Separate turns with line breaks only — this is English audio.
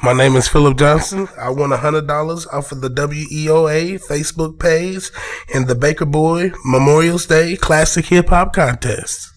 My name is Philip Johnson. I won $100 off of the WEOA Facebook page in the Baker Boy Memorial Day Classic Hip Hop Contest.